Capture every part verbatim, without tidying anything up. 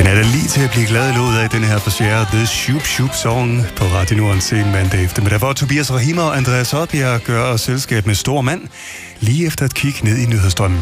er da lige til at blive glad låd af den her forsjære The Shoop Shoop Song på Radio Norden sen mandag eftermiddag, hvor Tobias Rahim og Andreas Oddbjerg gør os selskab med stor mand, lige efter et kig ned i nyhedsstrømmen.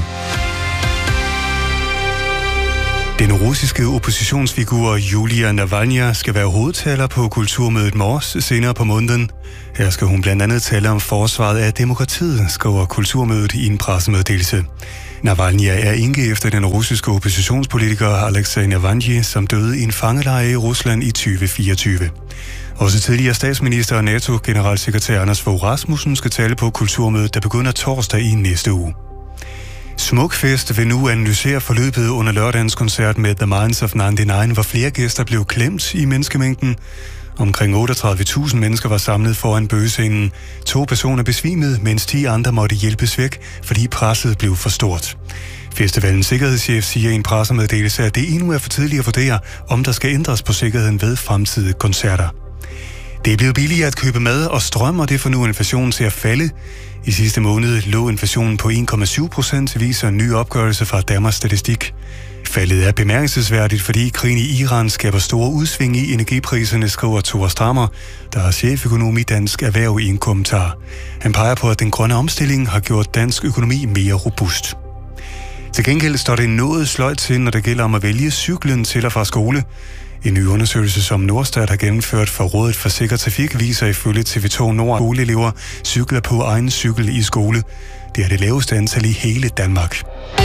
Den russiske oppositionsfigur Julia Navalny skal være hovedtaler på kulturmødet Mors senere på måneden. Her skal hun blandt andet tale om forsvaret af demokratiet, skriver kulturmødet i en pressemeddelelse. Navalny er enke efter den russiske oppositionspolitiker Alexei Navalny, som døde i en fangelejre i Rusland i tyve fireogtyve. Også tidligere statsminister og NATO-generalsekretær Anders Fogh Rasmussen skal tale på kulturmødet, der begynder torsdag i næste uge. Smukfest vil nu analysere forløbet under lørdagens koncert med The Minds of nioghalvfems, hvor flere gæster blev klemt i menneskemængden. Omkring otteogtredive tusind mennesker var samlet foran bøgescenen. To personer besvimede, mens ti andre måtte hjælpes væk, fordi presset blev for stort. Festivalens sikkerhedschef siger i en pressemeddelelse, at det endnu er for tidligt at vurdere, om der skal ændres på sikkerheden ved fremtidige koncerter. Det er blevet billigere at købe mad og strøm, og det får nu inflationen til at falde. I sidste måned lå inflationen på en komma syv procent, viser en ny opgørelse fra Danmarks Statistik. Faldet er bemærkelsesværdigt, fordi krigen i Iran skaber store udsving i energipriserne, skriver Thor Strammer, der er cheføkonom i Dansk Erhverv i en kommentar. Han peger på, at den grønne omstilling har gjort dansk økonomi mere robust. Til gengæld står det noget sløjt til, når det gælder om at vælge cyklen til og fra skole. En ny undersøgelse, som Norstat har gennemført for Rådet for Sikker Trafik, viser ifølge T V to Nord, at skoleelever cykler på egen cykel i skole. Det er det laveste antal i hele Danmark.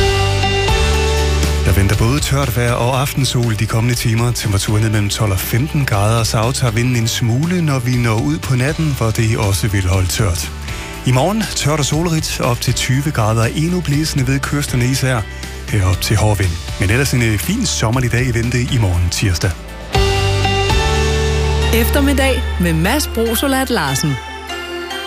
Der venter både tørt vejr og aftensol de kommende timer. Temperaturen ned mellem tolv og femten grader, og så aftager vinden en smule, når vi når ud på natten, hvor det også vil holde tørt. I morgen tørt og solrigt op til tyve grader, endnu blæsende ved kysterne især herop til hård vind. Men ellers en fin sommerlig dag i vente i morgen tirsdag. Eftermiddag med Mads Brosolat Larsen.